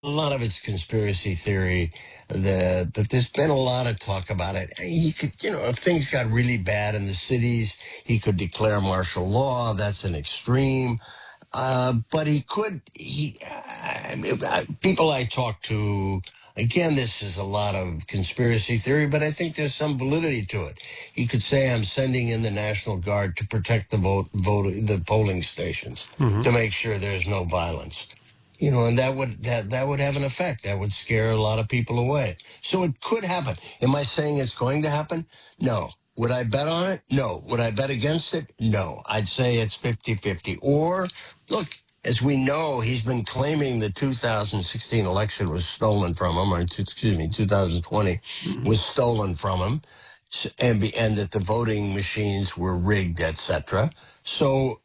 A lot of it's conspiracy theory. That there's been a lot of talk about it. He could, if things got really bad in the cities, he could declare martial law. That's an extreme. But he could. People I talk to. Again, this is a lot of conspiracy theory, but I think there's some validity to it. He could say, "I'm sending in the National Guard to protect the polling stations, Hmm. to make sure there's no violence." And that would have an effect. That would scare a lot of people away. So it could happen. Am I saying it's going to happen? No. Would I bet on it? No. Would I bet against it? No. I'd say it's 50-50. Or, look, as we know, he's been claiming the 2016 election was stolen from him, or 2020 Hmm. was stolen from him, and that the voting machines were rigged, etc. So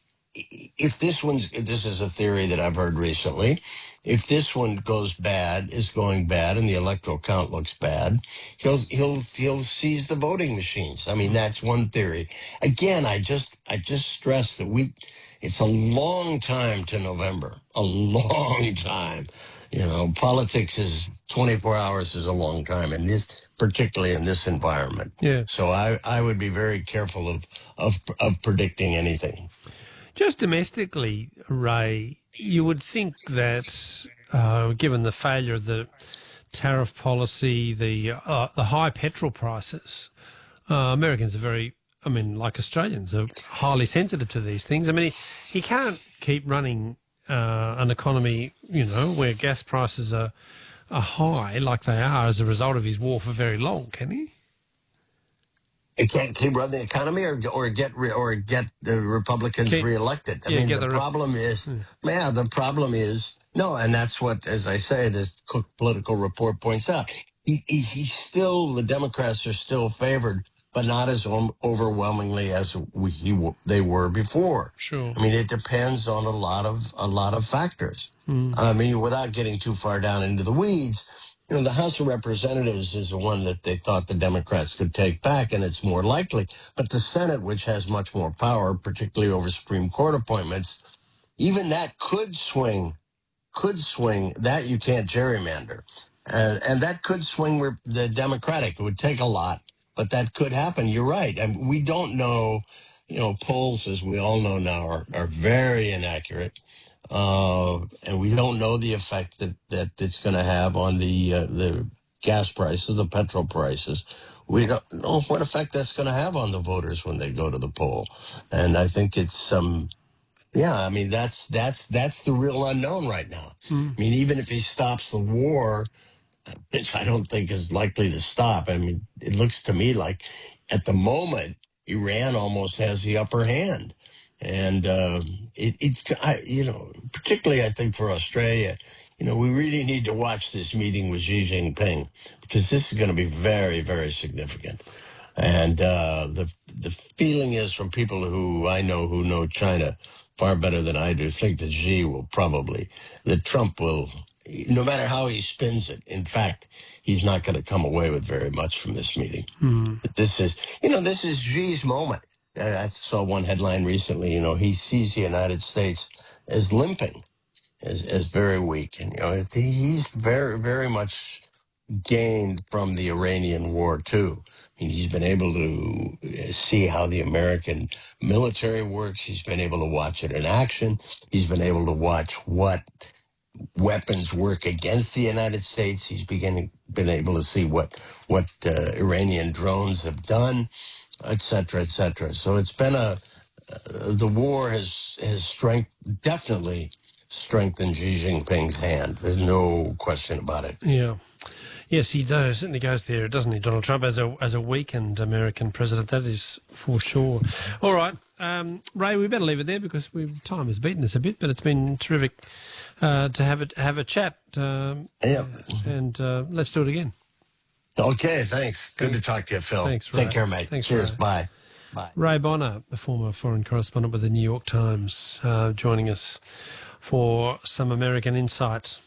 if this is a theory that I've heard recently, if this one is going bad, and the electoral count looks bad, he'll seize the voting machines. I mean, that's one theory. Again, I just stress that it's a long time to November, a long time. Politics is 24 hours is a long time, and particularly in this environment. Yeah. So I would be very careful of predicting anything. Just domestically, Ray, you would think that given the failure of the tariff policy, the high petrol prices, Americans are like Australians, are highly sensitive to these things. I mean, he can't keep running an economy, where gas prices are high like they are as a result of his war for very long, can he? It can't keep running the economy, or get the Republicans reelected. I mean, Get the problem is, the problem is no, and that's what, as I say, this Cook Political Report points out. He's still, the Democrats are still favored, but not as overwhelmingly as they were before. Sure. I mean, it depends on a lot of factors. I mean, without getting too far down into the weeds. The House of Representatives is the one that they thought the Democrats could take back, and it's more likely. But the Senate, which has much more power, particularly over Supreme Court appointments, even that could swing that you can't gerrymander. And that could swing the Democratic. It would take a lot, but that could happen. You're right. And we don't know, polls, as we all know now, are very inaccurate. And we don't know the effect that it's going to have on the gas prices, the petrol prices. We don't know what effect that's going to have on the voters when they go to the poll. And I think it's yeah, I mean, that's the real unknown right now. Mm. I mean, even if he stops the war, which I don't think is likely to stop. I mean, it looks to me like at the moment Iran almost has the upper hand, and particularly I think for Australia, we really need to watch this meeting with Xi Jinping, because this is going to be very, very significant. And the feeling is, from people who I know who know China far better than I do, think that Trump will, no matter how he spins it. In fact, he's not going to come away with very much from this meeting. Mm. This is Xi's moment. I saw one headline recently. He sees the United States as limping, as very weak, and he's very, very much gained from the Iranian war too. I mean, he's been able to see how the American military works. He's been able to watch it in action. He's been able to watch what weapons work against the United States. He's been able to see what Iranian drones have done, et cetera, et cetera. So it's been the war has definitely strengthened Xi Jinping's hand. There's no question about it. Yeah. Yes, he does. Certainly goes there, doesn't he, Donald Trump, as a weakened American president? That is for sure. All right, Ray, we better leave it there because time has beaten us a bit, but it's been terrific to have a chat. Yeah. And let's do it again. Okay, thanks. Good to talk to you, Phil. Thanks, Ray. Take care, mate. Thanks, Cheers. Ray. Bye. Bye. Ray Bonner, the former foreign correspondent with the New York Times, joining us for some American insights.